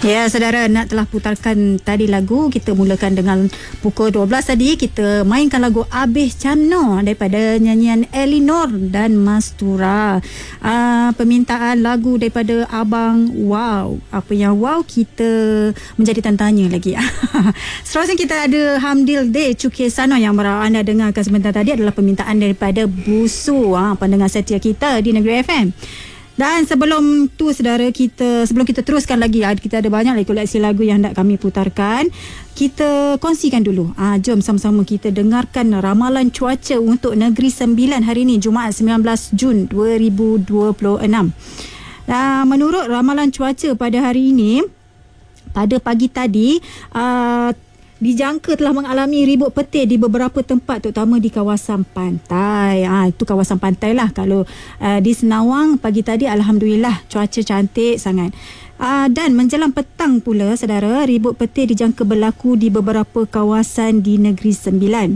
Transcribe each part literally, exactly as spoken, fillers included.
Ya, saudara, Nat telah putarkan tadi lagu. Kita mulakan dengan pukul dua belas tadi. Kita mainkan lagu Abih Camno daripada nyanyian Elinor dan Mastura. Uh, permintaan lagu daripada Abang Wow. Apa yang wow, kita menjadi tanya lagi. Seterusnya kita ada Hamdil Day Cukai Sano yang anda dengarkan sebentar tadi adalah permintaan daripada Busu, ha, pendengar setia kita di Negeri F M. Dan sebelum tu saudara, kita sebelum kita teruskan lagi, kita ada banyak lagi koleksi lagu yang nak kami putarkan. Kita kongsikan dulu. Ah, jom sama-sama kita dengarkan ramalan cuaca untuk Negeri Sembilan hari ini, Jumaat sembilan belas Jun dua ribu dua puluh enam. Ah, menurut ramalan cuaca pada hari ini, pada pagi tadi, ah, dijangka telah mengalami ribut petir di beberapa tempat, terutama di kawasan pantai. Ha, itu kawasan pantai lah. Kalau uh, di Senawang pagi tadi, alhamdulillah cuaca cantik sangat. Uh, dan menjelang petang pula, saudara, ribut petir dijangka berlaku di beberapa kawasan di Negeri Sembilan.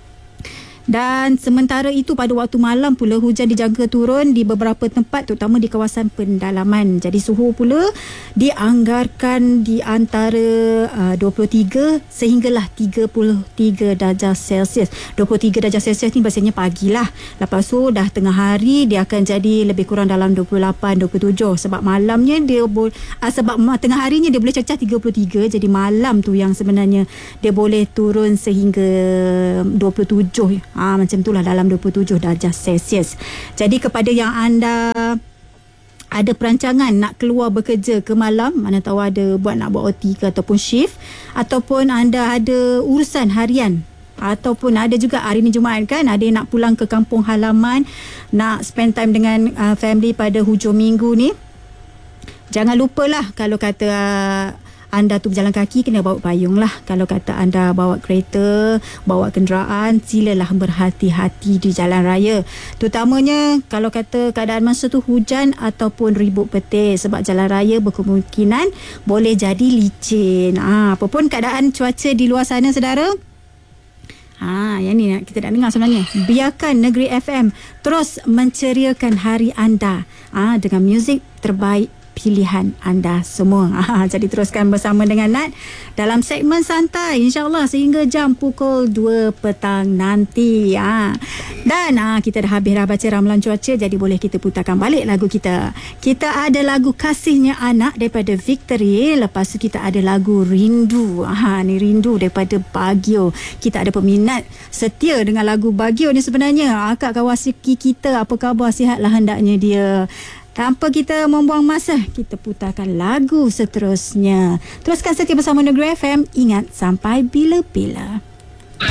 Dan sementara itu pada waktu malam pula hujan dijangka turun di beberapa tempat, terutama di kawasan pendalaman. Jadi suhu pula dianggarkan di antara uh, dua puluh tiga sehinggalah tiga puluh tiga darjah Celsius. dua puluh tiga darjah Celsius ni biasanya pagilah. Lepas tu dah tengah hari dia akan jadi lebih kurang dalam dua puluh lapan dua puluh tujuh, sebab malamnya dia bo- uh, sebab tengah harinya dia boleh cecah tiga puluh tiga, jadi malam tu yang sebenarnya dia boleh turun sehingga dua puluh tujuh. Ha, macam itulah, dalam dua puluh tujuh darjah Celsius. Jadi kepada yang anda ada perancangan nak keluar bekerja ke malam, mana tahu ada buat nak buat O T ke ataupun shift, ataupun anda ada urusan harian, ataupun ada juga hari ni Jumaat kan, ada yang nak pulang ke kampung halaman, nak spend time dengan uh, family pada hujung minggu ni, jangan lupalah kalau kata uh, anda tu berjalan kaki, kena bawa payung lah. Kalau kata anda bawa kereta, bawa kenderaan, silalah berhati-hati di jalan raya. Terutamanya kalau kata keadaan masa tu hujan ataupun ribut petir, sebab jalan raya berkemungkinan boleh jadi licin. Ha, apapun keadaan cuaca di luar sana, saudara, Ha, yang ni kita nak dengar sebenarnya. Biarkan Negeri F M terus menceriakan hari anda ha, dengan muzik terbaik pilihan anda semua. Ha, jadi teruskan bersama dengan Nat dalam segmen santai, insyaAllah sehingga jam pukul dua petang nanti. Ha. Dan ha, kita dah habis dah baca ramalan cuaca, jadi boleh kita putarkan balik lagu kita. Kita ada lagu Kasihnya Anak daripada Victory. Lepas tu kita ada lagu Rindu. Ha, ni Rindu daripada Baguio. Kita ada peminat setia dengan lagu Baguio ni sebenarnya. Akak Kawasaki kita, apa khabar? Sihatlah hendaknya dia. Tanpa kita membuang masa, kita putarkan lagu seterusnya. Teruskan setia bersama Negeri F M. Ingat, sampai bila-bila.